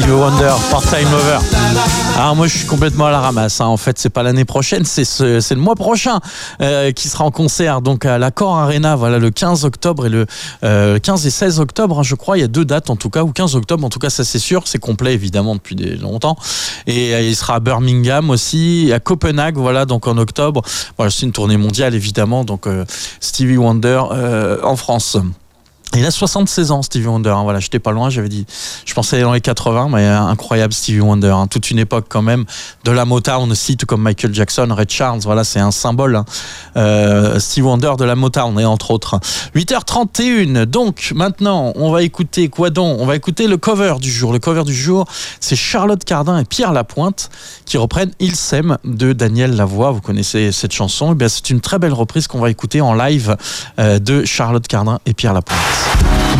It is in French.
Stevie Wonder, Part-Time Lover. Alors moi je suis complètement à la ramasse, hein. En fait c'est pas l'année prochaine, c'est le mois prochain qui sera en concert donc à l'Accor Arena, voilà, le 15 octobre et le 15 et 16 octobre, hein, je crois, il y a 2 dates en tout cas, ou 15 octobre en tout cas, ça c'est sûr, c'est complet évidemment depuis longtemps, et il sera à Birmingham aussi, et à Copenhague, voilà, donc en octobre, voilà, c'est une tournée mondiale évidemment, donc Stevie Wonder en France. Il a 76 ans, Stevie Wonder, hein, voilà, j'étais pas loin, j'avais dit, je pensais dans les 80, mais incroyable Stevie Wonder, hein, toute une époque quand même, de la Motown aussi, tout comme Michael Jackson, Ray Charles, voilà, c'est un symbole, hein. Stevie Wonder de la Motown, et entre autres. 8h31, donc maintenant, on va écouter quoi donc ? On va écouter le cover du jour. Le cover du jour, c'est Charlotte Cardin et Pierre Lapointe qui reprennent Il s'aime de Daniel Lavoie. Vous connaissez cette chanson, et bien c'est une très belle reprise qu'on va écouter en live de Charlotte Cardin et Pierre Lapointe.